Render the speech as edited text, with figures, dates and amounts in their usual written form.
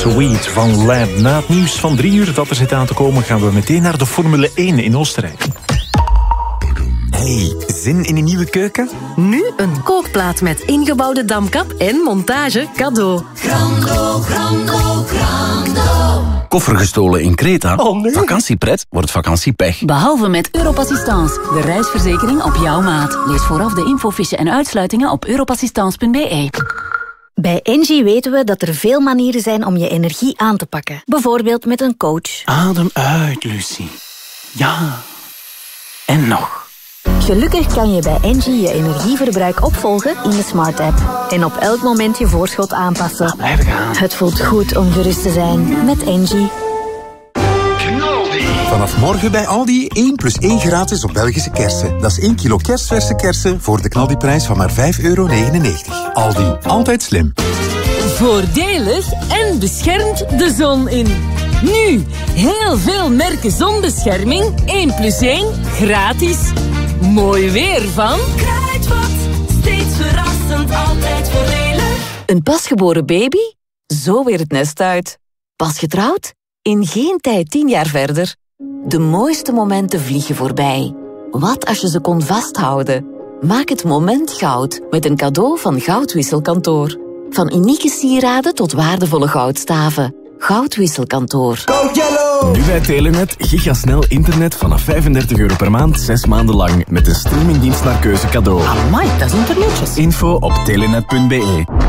Sweet van Lab. Na het nieuws van 3 uur dat er zit aan te komen, gaan we meteen naar de Formule 1 in Oostenrijk. Hey, zin in een nieuwe keuken? Nu een kookplaat met ingebouwde damkap en montage cadeau. Grando, grando, grando. Koffer gestolen in Kreta? Oh nee. Vakantiepret wordt vakantiepech. Behalve met Europassistance, de reisverzekering op jouw maat. Lees vooraf de infofiche en uitsluitingen op europassistance.be. Bij Engie weten we dat er veel manieren zijn om je energie aan te pakken. Bijvoorbeeld met een coach. Adem uit, Lucie. Ja. En nog. Gelukkig kan je bij Engie je energieverbruik opvolgen in de Smart app. En op elk moment je voorschot aanpassen. Blijf gaan. Het voelt goed om gerust te zijn met Engie. Vanaf morgen bij Aldi 1 plus 1 gratis op Belgische kersen. Dat is 1 kilo kerstverse kersen voor de knaldiprijs van maar €5,99. Aldi, altijd slim. Voordelig en beschermt de zon in. Nu, heel veel merken zonbescherming. 1 plus 1, gratis. Mooi weer van Kruidvat, steeds verrassend, altijd voordelig. Een pasgeboren baby? Zo weer het nest uit. Pas getrouwd? In geen tijd 10 jaar verder. De mooiste momenten vliegen voorbij. Wat als je ze kon vasthouden? Maak het moment goud met een cadeau van Goudwisselkantoor. Van unieke sieraden tot waardevolle goudstaven. Goudwisselkantoor. Nu bij Telenet gigasnel internet vanaf €35 per maand, 6 maanden lang. Met de streamingdienst naar keuze cadeau. Amai, dat is internetjes. Info op telenet.be.